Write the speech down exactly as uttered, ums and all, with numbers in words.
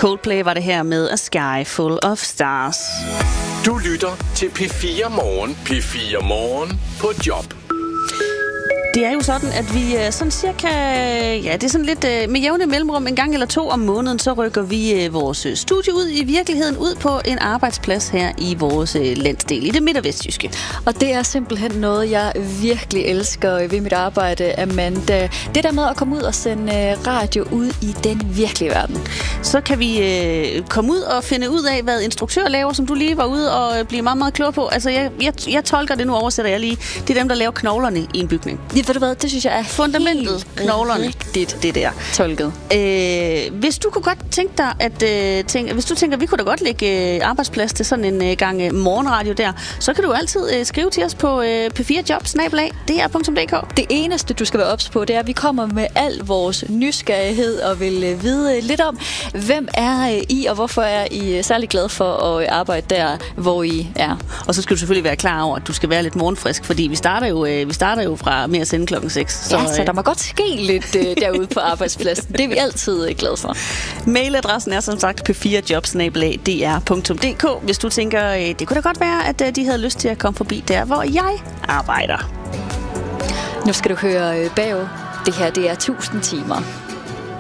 Coldplay var det her med A Sky Full of Stars. Du lytter til P fire Morgen. P fire Morgen på job. Det er jo sådan, at vi sådan cirka, ja, det er sådan lidt med jævne mellemrum, en gang eller to om måneden, så rykker vi vores studie ud i virkeligheden, ud på en arbejdsplads her i vores landsdel, i det midt- og vestjyske. Og det er simpelthen noget, jeg virkelig elsker ved mit arbejde, Amanda. Det der med at komme ud og sende radio ud i den virkelige verden. Så kan vi øh, komme ud og finde ud af, hvad instruktør laver, som du lige var ude og blive meget, meget klog på. Altså, jeg, jeg, jeg tolker det, nu oversætter jeg lige. Det er dem, der laver knoglerne i en bygning. Ja, ved du hvad, det synes jeg er fundamentet, knoglerne, rigtigt, det der. Tolket. Øh, hvis du kunne godt tænke dig, at øh, tænke, hvis du tænker, vi kunne da godt lægge øh, arbejdsplads til sådan en øh, gang øh, morgenradio der, så kan du altid øh, skrive til os på øh, p fire job snabel-a d r punktum d k. Det eneste, du skal være ops på, det er, at vi kommer med al vores nysgerrighed og vil øh, vide øh, lidt om, hvem er øh, I, og hvorfor er I øh, særlig glade for at øh, arbejde der, hvor I er. Og så skal du selvfølgelig være klar over, at du skal være lidt morgenfrisk, fordi vi starter jo, øh, vi starter jo fra med at sende klokken seks. Så, ja, så der må godt ske lidt øh, derude på arbejdspladsen. Det er vi altid øh, glade for. Mailadressen er som sagt p fire job snabel-a d r punktum d k, hvis du tænker, øh, det kunne da godt være, at øh, de havde lyst til at komme forbi der, hvor jeg arbejder. Nu skal du høre øh, bagud. Det her, det er tusind timer.